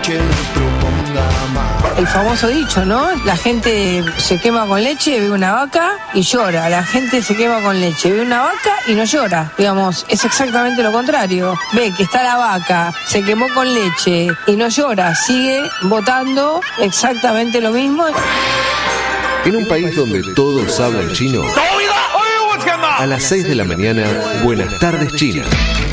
que nos proponga más. El famoso dicho, ¿no? La gente se quema con leche, ve una vaca y llora. La gente se quema con leche, ve una vaca y no llora. Digamos, es exactamente lo contrario. Ve que está la vaca, se quemó con leche y no llora. Sigue votando exactamente lo mismo. En un país donde todos hablan chino, a las 6 de la mañana, Buenas tardes China.